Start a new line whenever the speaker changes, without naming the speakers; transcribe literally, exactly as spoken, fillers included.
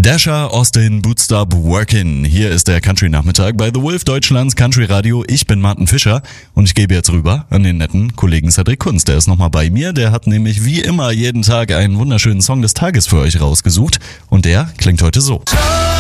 Dasher, Austin, Bootstop, Workin'. Hier ist der Country-Nachmittag bei The Wolf, Deutschlands Country Radio. Ich bin Martin Fischer und ich gebe jetzt rüber an den netten Kollegen Cedric Kunz. Der ist nochmal bei mir. Der hat nämlich wie immer jeden Tag einen wunderschönen Song des Tages für euch rausgesucht. Und der klingt heute so.